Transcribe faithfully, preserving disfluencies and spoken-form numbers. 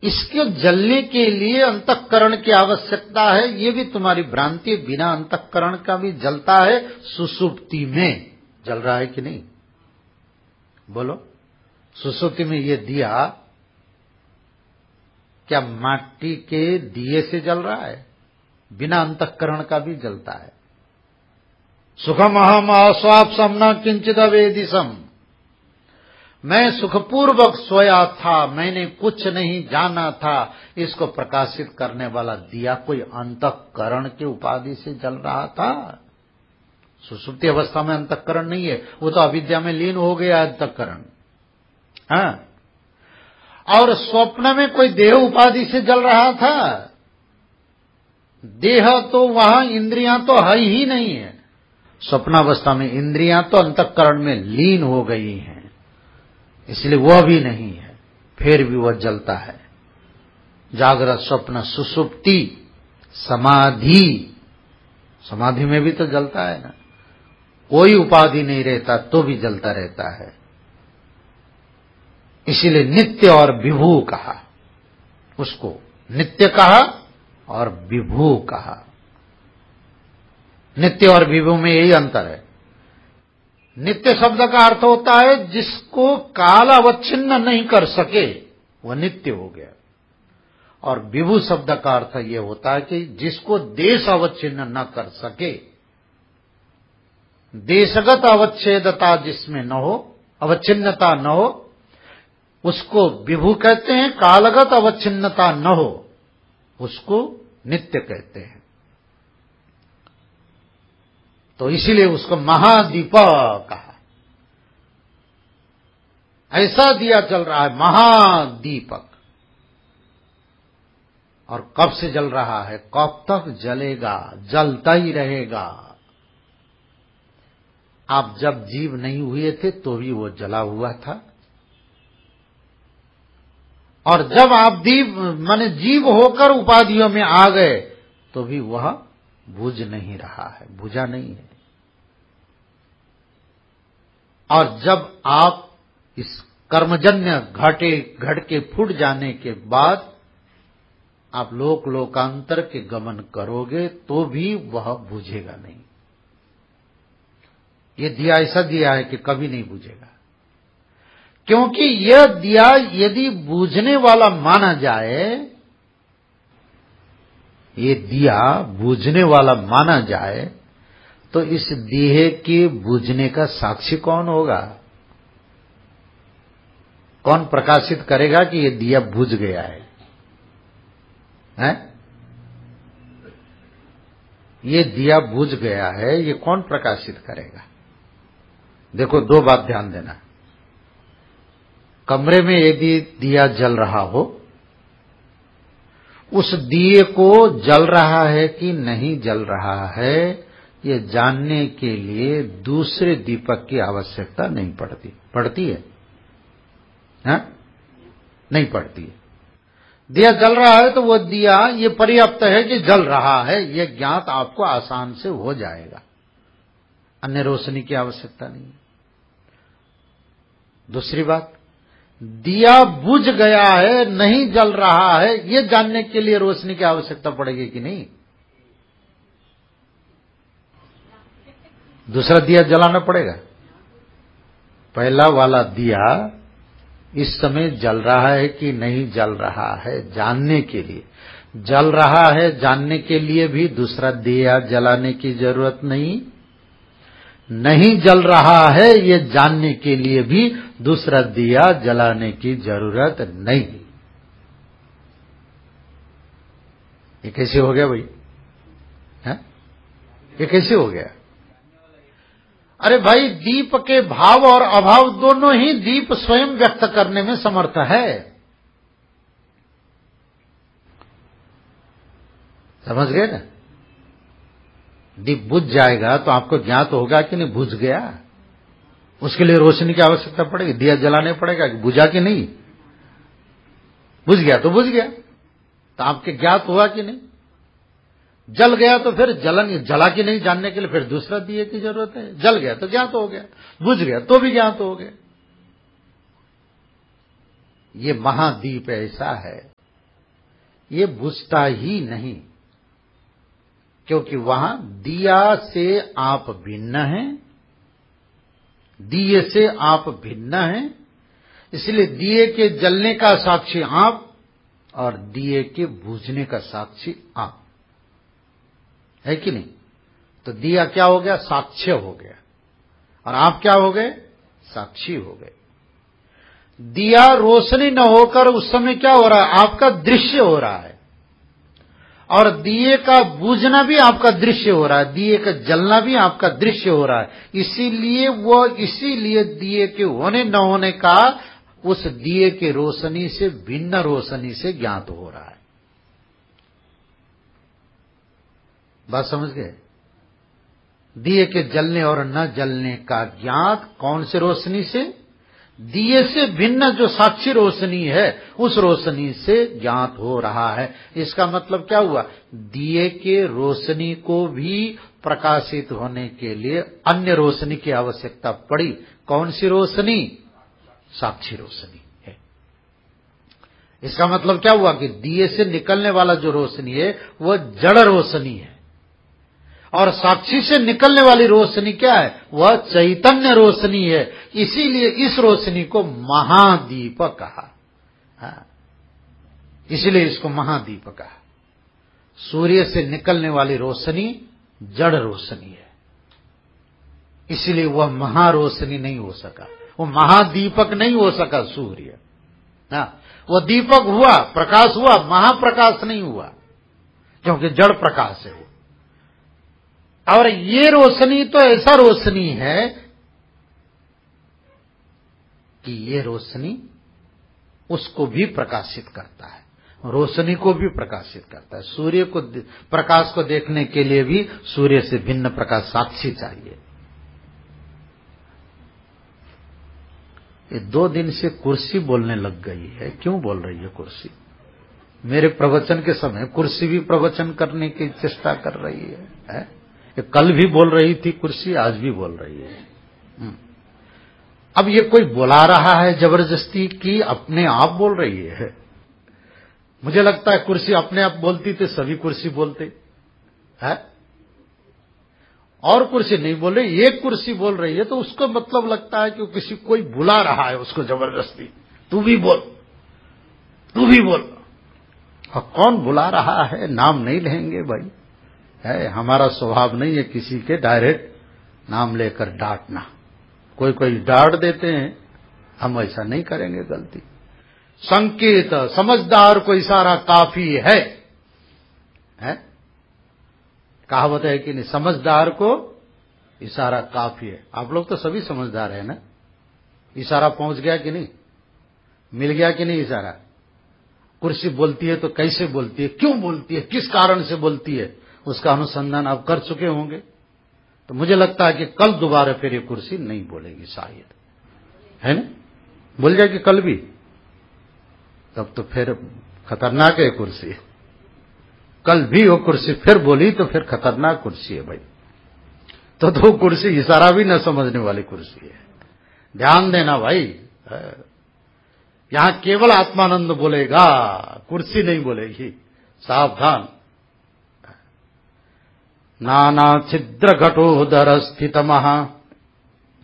इसके जलने के लिए अंतःकरण की आवश्यकता है। ये भी तुम्हारी भ्रांति, बिना अंतःकरण का भी जलता है। सुषुप्ति में जल रहा है कि नहीं? बोलो, सुषुप्ति में ये दिया क्या माटी के दिए से जल रहा है? बिना अंतःकरण का भी जलता है। सुखम अहम अस्वाप्सम न किंचिद वेदिसम, मैं सुखपूर्वक सोया था, मैंने कुछ नहीं जाना था। इसको प्रकाशित करने वाला दिया कोई अंतःकरण के उपाधि से जल रहा था। सुषुप्ति अवस्था में अंतःकरण नहीं है, वो तो अविद्या में लीन हो गया अंतःकरण। हाँ, और स्वप्न में कोई देह उपाधि से जल रहा था। देह तो वहां, इंद्रियां तो है ही नहीं है। स्वप्नावस्था में इंद्रियां तो अंतःकरण में लीन हो गई हैं, इसलिए वह भी नहीं है, फिर भी वह जलता है। जागृत, स्वप्न, सुषुप्ति, समाधि, समाधि में भी तो जलता है ना। कोई उपाधि नहीं रहता तो भी जलता रहता है। इसीलिए नित्य और विभू कहा, उसको नित्य कहा और विभू कहा। नित्य और विभू में यही अंतर है। नित्य शब्द का अर्थ होता है जिसको काल अवच्छिन्न नहीं कर सके, वह नित्य हो गया। और विभू शब्द का अर्थ यह होता है कि जिसको देश अवच्छिन्न न कर सके, देशगत अवच्छेदता जिसमें न हो, अवच्छिन्नता न हो, उसको विभू कहते हैं। कालगत अवच्छिन्नता न हो, उसको नित्य कहते हैं। तो इसीलिए उसको महादीपक कहा। ऐसा दिया चल रहा है, महादीपक। और कब से जल रहा है? कब तक जलेगा? जलता ही रहेगा। आप जब जीव नहीं हुए थे तो भी वो जला हुआ था, और जब आप दीप माने जीव होकर उपाधियों में आ गए तो भी वह बुझ नहीं रहा है, बुझा नहीं है। और जब आप इस कर्मजन्य घटे घट के फूट जाने के बाद आप लोक लोकांतर के गमन करोगे तो भी वह बुझेगा नहीं। ये दिया ऐसा दिया है कि कभी नहीं बुझेगा, क्योंकि यह दिया यदि बूझने वाला माना जाए, ये दिया बूझने वाला माना जाए तो इस दिए के बूझने का साक्षी कौन होगा? कौन प्रकाशित करेगा कि ये दिया बुझ गया है? हैं? ये दिया बुझ गया है, ये कौन प्रकाशित करेगा? देखो, दो बात ध्यान देना। कमरे में यदि दिया जल रहा हो, उस दिए को जल रहा है कि नहीं जल रहा है, ये जानने के लिए दूसरे दीपक की आवश्यकता नहीं पड़ती। पड़ती है? हाँ? नहीं पड़ती है। दिया जल रहा है तो वो दिया ये पर्याप्त है कि जल रहा है, ये ज्ञात आपको आसान से हो जाएगा। अन्य रोशनी की आवश्यकता नहीं। दूसरी बात, दिया बुझ गया है, नहीं जल रहा है, ये जानने के लिए रोशनी की आवश्यकता पड़ेगी कि नहीं? दूसरा दिया जलाना पड़ेगा। पहला वाला दिया इस समय जल रहा है कि नहीं जल रहा है जानने के लिए, जल रहा है जानने के लिए भी दूसरा दिया जलाने की जरूरत नहीं। नहीं जल रहा है ये जानने के लिए भी दूसरा दिया जलाने की जरूरत नहीं। ये कैसे हो गया भाई? है? ये कैसे हो गया? अरे भाई, दीप के भाव और अभाव दोनों ही दीप स्वयं व्यक्त करने में समर्थ है। समझ गए ना? दीप बुझ जाएगा तो आपको ज्ञात होगा कि नहीं बुझ गया। उसके लिए रोशनी की आवश्यकता पड़ेगी, दिया जलाने पड़ेगा कि बुझा कि नहीं। बुझ गया तो बुझ गया, तो आपके ज्ञात हुआ कि नहीं। जल गया तो फिर जलन जला कि नहीं जानने के लिए फिर दूसरा दिए की जरूरत है। जल गया तो ज्ञात हो गया, बुझ गया तो भी ज्ञात हो गया। ये महादीप ऐसा है ये बुझता ही नहीं, क्योंकि वहां दिया से आप भिन्न हैं, दिए से आप भिन्न हैं, इसलिए दिए के जलने का साक्षी आप और दिए के बुझने का साक्षी आप, है कि नहीं? तो दिया क्या हो गया? साक्ष्य हो गया, और आप क्या हो गए? साक्षी हो गए। दिया रोशनी न होकर उस समय क्या हो रहा है? आपका दृश्य हो रहा है, और दिए का बूझना भी आपका दृश्य हो रहा है, दिए का जलना भी आपका दृश्य हो रहा है। इसीलिए वो इसीलिए दिए के होने न होने का उस दिए के रोशनी से भिन्न रोशनी से ज्ञात हो रहा है। बात समझ गए? दिए के जलने और न जलने का ज्ञात कौन से रोशनी से? दिए से भिन्न जो साक्षी रोशनी है उस रोशनी से ज्ञात हो रहा है। इसका मतलब क्या हुआ? दिए के रोशनी को भी प्रकाशित होने के लिए अन्य रोशनी की आवश्यकता पड़ी। कौन सी रोशनी? साक्षी रोशनी है। इसका मतलब क्या हुआ कि दिए से निकलने वाला जो रोशनी है वह जड़ रोशनी है, और साक्षी से निकलने वाली रोशनी क्या है? वह चैतन्य रोशनी है। इसीलिए इस रोशनी को महादीप कहा। हाँ, इसीलिए इसको महादीप कहा। सूर्य से निकलने वाली रोशनी जड़ रोशनी है, इसलिए वह महारोशनी नहीं हो सका, वो महादीपक नहीं हो सका सूर्य। हाँ, वह दीपक हुआ, प्रकाश हुआ, महाप्रकाश नहीं हुआ, क्योंकि जड़ प्रकाश है वो। और ये रोशनी तो ऐसा रोशनी है कि ये रोशनी उसको भी प्रकाशित करता है, रोशनी को भी प्रकाशित करता है। सूर्य को प्रकाश को देखने के लिए भी सूर्य से भिन्न प्रकाश साक्षी चाहिए। ये दो दिन से कुर्सी बोलने लग गई है। क्यों बोल रही है कुर्सी? मेरे प्रवचन के समय कुर्सी भी प्रवचन करने की चेष्टा कर रही है, है? ये कल भी बोल रही थी कुर्सी, आज भी बोल रही है। अब ये कोई बुला रहा है जबरदस्ती कि अपने आप बोल रही है? मुझे लगता है कुर्सी अपने आप बोलती तो सभी कुर्सी बोलते है, और कुर्सी नहीं बोल रही, एक कुर्सी बोल रही है, तो उसको मतलब लगता है कि किसी कोई बुला रहा है उसको जबरदस्ती, तू भी बोल, तू भी बोल। और कौन बुला रहा है? नाम नहीं लेंगे भाई, है हमारा स्वभाव नहीं है किसी के डायरेक्ट नाम लेकर डांटना। कोई कोई डांट देते हैं, हम ऐसा नहीं करेंगे गलती। संकेत, समझदार को इशारा काफी है, है? कहावत है कि नहीं, समझदार को इशारा काफी है। आप लोग तो सभी समझदार है ना? इशारा पहुंच गया कि नहीं? मिल गया कि नहीं इशारा? कुर्सी बोलती है तो कैसे बोलती है, क्यों बोलती है, किस कारण से बोलती है, उसका अनुसंधान आप कर चुके होंगे। तो मुझे लगता है कि कल दोबारा फिर ये कुर्सी नहीं बोलेगी शायद, है ना? बोल जाएगी कल भी, तब तो फिर खतरनाक है कुर्सी। कल भी वो कुर्सी फिर बोली तो फिर खतरनाक कुर्सी है भाई। तो दो कुर्सी इशारा भी न समझने वाली कुर्सी है। ध्यान देना भाई, यहां केवल आत्मानंद बोलेगा, कुर्सी नहीं बोलेगी, सावधान। नाना छिद्र घटोदर स्थित महा